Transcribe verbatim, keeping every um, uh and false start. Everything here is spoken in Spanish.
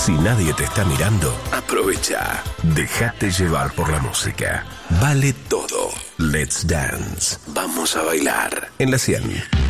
Si nadie te está mirando, aprovecha. Déjate llevar por la música. Vale todo. Let's Dance. Vamos a bailar. En la cien.